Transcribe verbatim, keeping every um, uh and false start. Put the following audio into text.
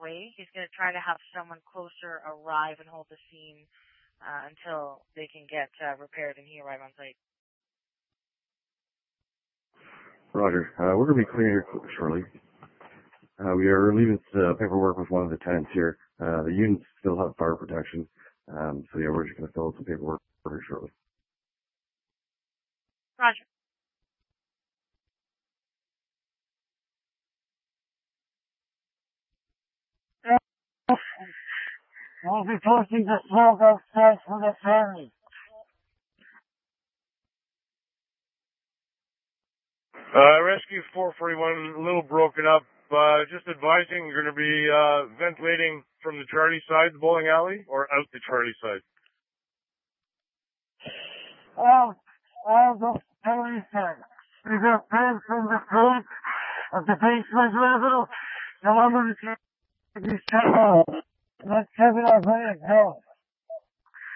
way. He's going to try to have someone closer arrive and hold the scene uh, until they can get uh, repaired and he arrive on site. Roger. Uh, we're going to be clearing here shortly. Uh, we are leaving uh, paperwork with one of the tenants here. Uh, the units still have fire protection. Um, so yeah, we're just going to fill out some paperwork here shortly. Roger. We'll be posting the smoke outside for the family. Uh, Rescue four forty-one, a little broken up. Uh, just advising, you're going to be uh, ventilating from the Charlie side, the bowling alley, or out the Charlie side? Oh, oh, the Charlie side. We got paid from the front of the basement level. Now I'm going to take these channels. Let's have it out there.